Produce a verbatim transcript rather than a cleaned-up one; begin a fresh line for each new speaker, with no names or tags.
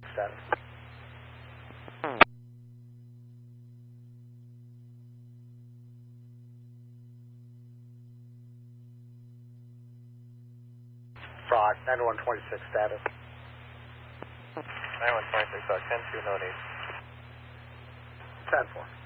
Status. Frog, ninety-one twenty-six status.
ninety-one twenty-six, uh, ten two, no need.
ten four.